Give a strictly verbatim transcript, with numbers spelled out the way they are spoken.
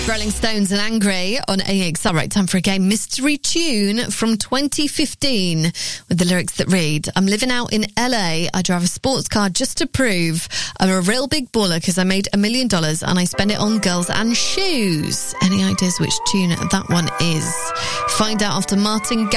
Rolling Stones and Angry on A X R. Right, time for a game. Mystery tune from twenty fifteen with the lyrics that read, I'm living out in L A. I drive a sports car just to prove I'm a real big baller because I made a million dollars and I spend it on girls and shoes. Any ideas which tune that one is? Find out after Martin